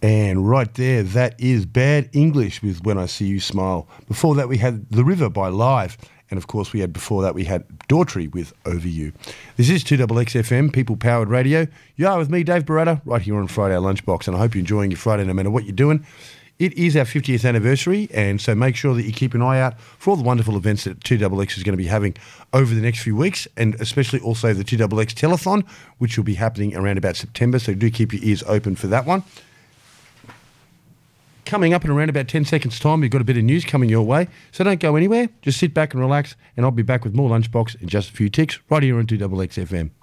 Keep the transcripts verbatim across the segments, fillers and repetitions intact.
And right there, that is Bad English with When I See You Smile. Before that, we had The River by Live. And, of course, we had before that, we had Daughtry with Over You. This is two X X F M, People-Powered Radio. You are with me, Dave Barata, right here on Friday Lunchbox. And I hope you're enjoying your Friday no matter what you're doing. It is our fiftieth anniversary, and so make sure that you keep an eye out for all the wonderful events that two X X is going to be having over the next few weeks, and especially also the two X X Telethon, which will be happening around about September, so do keep your ears open for that one. Coming up in around about ten seconds' time, we've got a bit of news coming your way, so don't go anywhere. Just sit back and relax, and I'll be back with more Lunchbox in just a few ticks right here on two X X F M.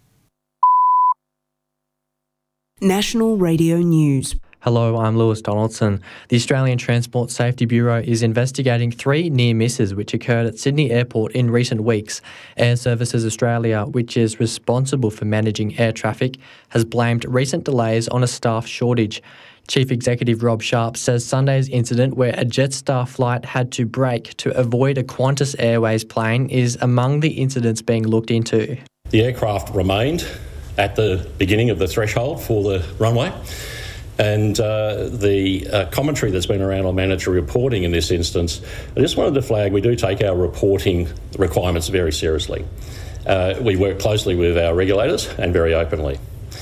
National Radio News. Hello, I'm Lewis Donaldson. The Australian Transport Safety Bureau is investigating three near misses which occurred at Sydney Airport in recent weeks. Air Services Australia, which is responsible for managing air traffic, has blamed recent delays on a staff shortage. Chief Executive Rob Sharp says Sunday's incident where a Jetstar flight had to brake to avoid a Qantas Airways plane is among the incidents being looked into. The aircraft remained at the beginning of the threshold for the runway. And uh, the uh, commentary that's been around on mandatory reporting in this instance, I just wanted to flag we do take our reporting requirements very seriously. Uh, we work closely with our regulators and very openly.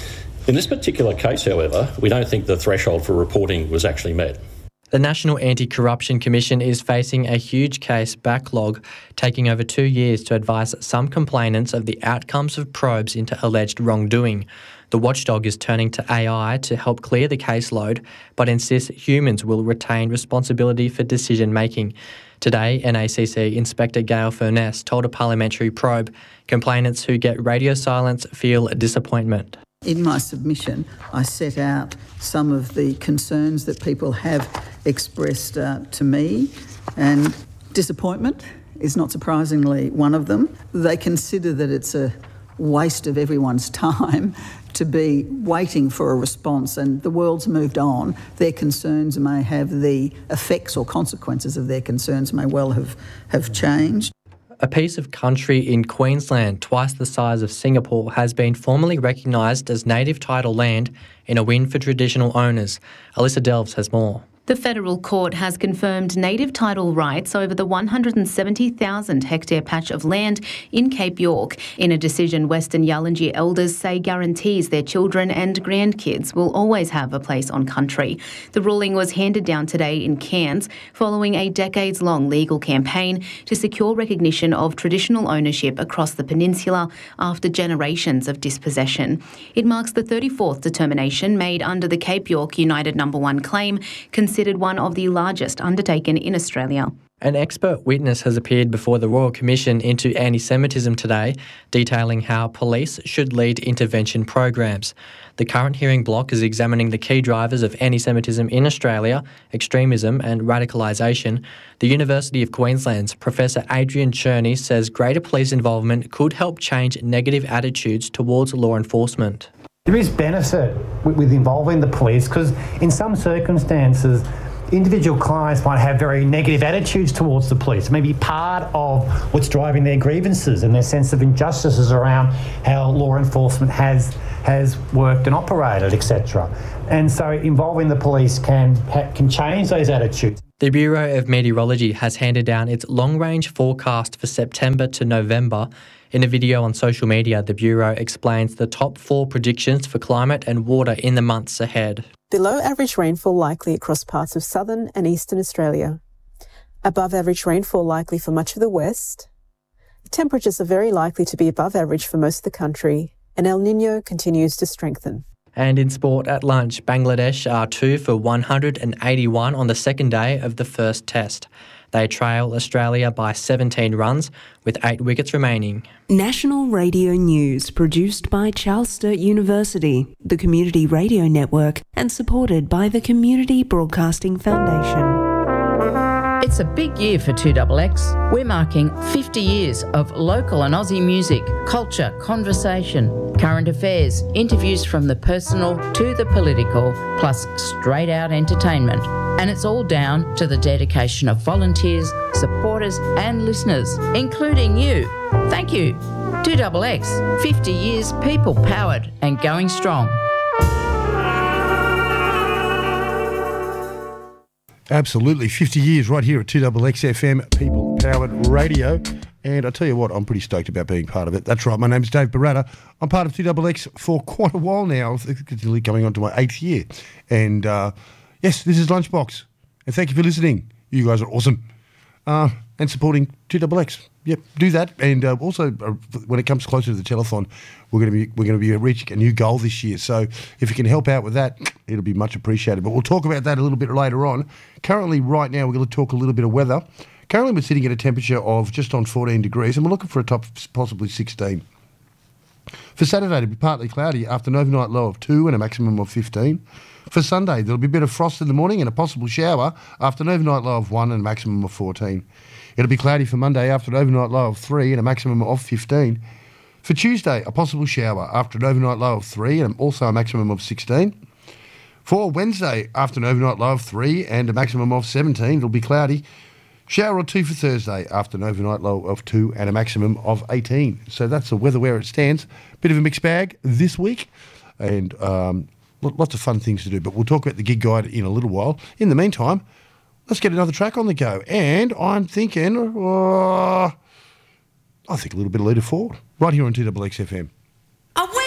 In this particular case, however, we don't think the threshold for reporting was actually met. The National Anti-Corruption Commission is facing a huge case backlog, taking over two years to advise some complainants of the outcomes of probes into alleged wrongdoing. The watchdog is turning to A I to help clear the caseload, but insists humans will retain responsibility for decision-making. Today, N A C C Inspector Gail Furness told a parliamentary probe complainants who get radio silence feel disappointment. In my submission, I set out some of the concerns that people have expressed uh, to me, and disappointment is not surprisingly one of them. They consider that it's a waste of everyone's time to be waiting for a response, and the world's moved on. Their concerns may have the effects or consequences of their concerns may well have, have changed. A piece of country in Queensland, twice the size of Singapore, has been formally recognised as native title land in a win for traditional owners. Alyssa Delves has more. The federal court has confirmed native title rights over the one hundred seventy thousand hectare patch of land in Cape York in a decision Western Yalanji elders say guarantees their children and grandkids will always have a place on country. The ruling was handed down today in Cairns following a decades-long legal campaign to secure recognition of traditional ownership across the peninsula after generations of dispossession. It marks the thirty-fourth determination made under the Cape York United Number One claim, considered one of the largest undertaken in Australia. An expert witness has appeared before the Royal Commission into Anti-Semitism today, detailing how police should lead intervention programs. The current hearing block is examining the key drivers of anti-Semitism in Australia, extremism and radicalisation. The University of Queensland's Professor Adrian Cherney says greater police involvement could help change negative attitudes towards law enforcement. There is benefit with, with involving the police because in some circumstances, individual clients might have very negative attitudes towards the police. It may be part of what's driving their grievances and their sense of injustices around how law enforcement has has worked and operated, et cetera. And so involving the police can can change those attitudes. The Bureau of Meteorology has handed down its long-range forecast for September to November. In a video on social media, the Bureau explains the top four predictions for climate and water in the months ahead. Below average rainfall likely across parts of southern and eastern Australia. Above average rainfall likely for much of the west. Temperatures are very likely to be above average for most of the country, and El Niño continues to strengthen. And in sport at lunch, Bangladesh are two for one hundred eighty-one on the second day of the first test. They trail Australia by seventeen runs with eight wickets remaining. National Radio News, produced by Charles Sturt University, the Community Radio Network, and supported by the Community Broadcasting Foundation. It's a big year for two X X. We're marking fifty years of local and Aussie music, culture, conversation, current affairs, interviews from the personal to the political, plus straight-out entertainment. And it's all down to the dedication of volunteers, supporters and listeners, including you. Thank you. two X X, fifty years people-powered and going strong. Absolutely. fifty years right here at two X X F M, people-powered radio. And I tell you what, I'm pretty stoked about being part of it. That's right. My name's Dave Barata. I'm part of two X X for quite a while now. It's nearly coming on to my eighth year. And uh, yes, this is Lunchbox. And thank you for listening. You guys are awesome. Uh, and supporting two X X. Yep, do that. And uh, also, uh, when it comes closer to the telethon, we're going to be we're going to be reaching a new goal this year. So if you can help out with that, it'll be much appreciated. But we'll talk about that a little bit later on. Currently, right now, we're going to talk a little bit of weather. Currently, we're sitting at a temperature of just on fourteen degrees, and we're looking for a top of possibly sixteen. For Saturday, it'll be partly cloudy after an overnight low of two and a maximum of fifteen. For Sunday, there'll be a bit of frost in the morning and a possible shower after an overnight low of one and a maximum of fourteen. It'll be cloudy for Monday after an overnight low of three and a maximum of fifteen. For Tuesday, a possible shower after an overnight low of three and also a maximum of sixteen. For Wednesday, after an overnight low of three and a maximum of seventeen, it'll be cloudy. Shower or two for Thursday after an overnight low of two and a maximum of eighteen. So that's the weather where it stands. Bit of a mixed bag this week and um, lots of fun things to do. But we'll talk about the gig guide in a little while. In the meantime, let's get another track on the go. And I'm thinking, uh, I think a little bit of Leader Forward right here on two X X F M.